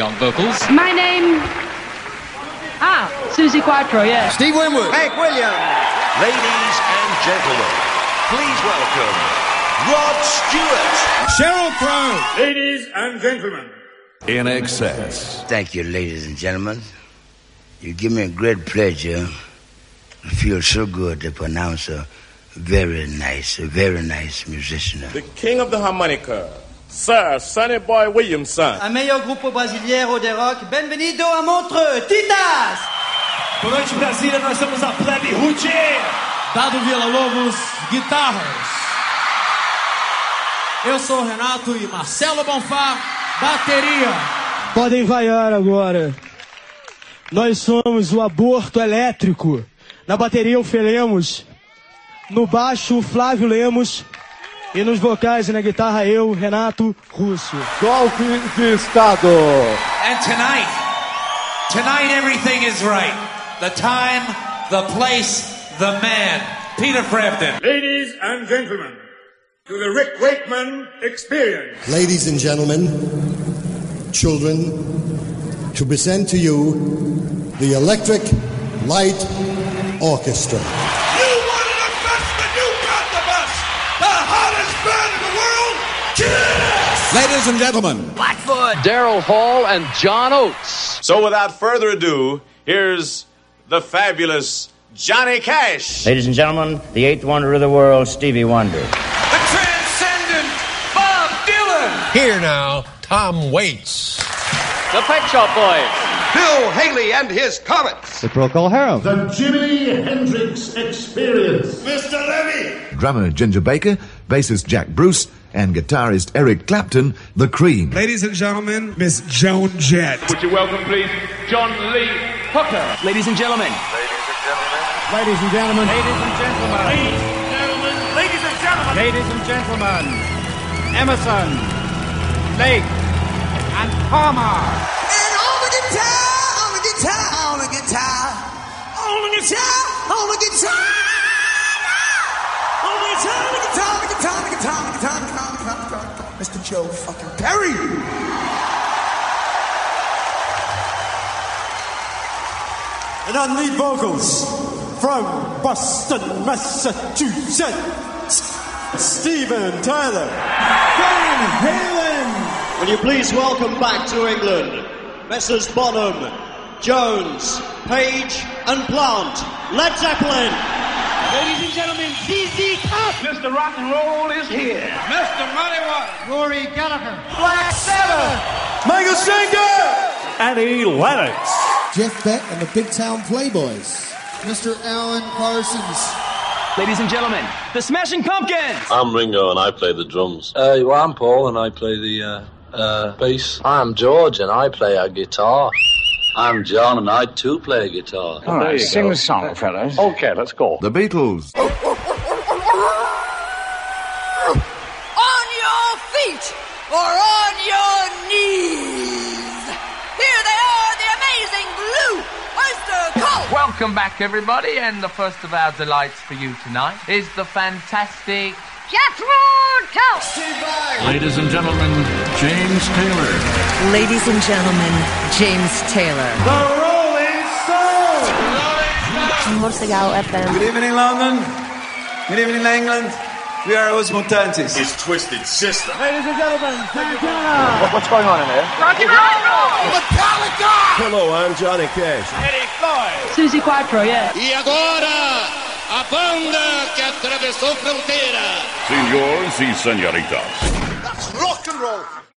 on vocals. My name... Suzi Quatro, yeah. Steve Winwood. Hank Williams. Ladies and gentlemen, please welcome Rod Stewart. Sheryl Crow. Ladies and gentlemen. In Excess. Thank you, ladies and gentlemen. You give me a great pleasure. I feel so good to pronounce a very nice musician. The king of the harmonica, Sir Sonny Boy Williamson. A meilleur grupo brasileiro de rock. Bem-vindo a Montreux, Titas! Boa noite, Brasília. Nós somos a Plebe Rude. Dado Villa-Lobos, guitarras. Eu sou o Renato e Marcelo Bonfá, bateria. Podem vaiar agora. Nós somos o Aborto Elétrico. Na bateria o Felemos. No baixo o Flávio Lemos. E nos vocais e na guitarra eu, Renato Russo. Golpe de Estado. And tonight everything is right. The time, the place, the man. Peter Frampton. Ladies and gentlemen, to the Rick Wakeman Experience. Ladies and gentlemen, children, to present to you the Electric Light Orchestra. You wanted the best, but you got the best. The hottest band in the world, Kiss! Ladies and gentlemen, Blackfoot, Daryl Hall, and John Oates. So without further ado, here's the fabulous Johnny Cash. Ladies and gentlemen, the eighth wonder of the world, Stevie Wonder. The transcendent Bob Dylan. Here now, Tom Waits. The Pet Shop Boys. Bill Haley and his Comets. The Procol Harum. The Jimi Hendrix Experience. Mr. Levy. Drummer Ginger Baker, bassist Jack Bruce, and guitarist Eric Clapton, The Cream. Ladies and gentlemen, Miss Joan Jett. Would you welcome, please, John Lee Hooker. Ladies and gentlemen. Ladies and gentlemen. Ladies and gentlemen. Ladies and gentlemen. Ladies and gentlemen. Emerson, Lake, and Palmer. And on the guitar, on the guitar, on the guitar, on the guitar, on the guitar, on the guitar, on the guitar, on the guitar, on the guitar, on the guitar, on the guitar, on the guitar, Mr. Joe fucking Perry. And on lead vocals, from Boston, Massachusetts, Steven Tyler. Van Halen. Will you please welcome back to England, Messrs. Bonham, Jones, Page, and Plant, Led Zeppelin. Ladies and gentlemen, ZZ Top. Mr. Rock and Roll is here. Mr. Muddy Water. Rory Gallagher. Black Sabbath. Michael Schenker. Annie Lennox. Jeff Beck and the Big Town Playboys. Mr. Alan Parsons. Ladies and gentlemen, the Smashing Pumpkins. I'm Ringo and I play the drums. Well, I'm Paul and I play the bass. I'm George and I play a guitar. I'm John and I too play a guitar. All right, sing the song, fellas. Okay, let's go. The Beatles. On your feet or on your knees. Here they are, the amazing Blue Oyster Cult. Welcome back, everybody, and the first of our delights for you tonight is the fantastic Jethro Tull. Ladies and gentlemen, James Taylor. Ladies and gentlemen, James Taylor. The Rolling Stones. Morsegal FM. Good evening, London. Good evening, England. We are Os Mutantes. His Twisted Sister. Ladies and gentlemen, Santana. What's going on in there? Rocky Roll. Metallica. Hello, I'm Johnny Cash. Eddie Floyd. Suzi Quatro, yeah. E agora, a banda que atravessou fronteira. Senhores e senhoritas. That's rock and roll.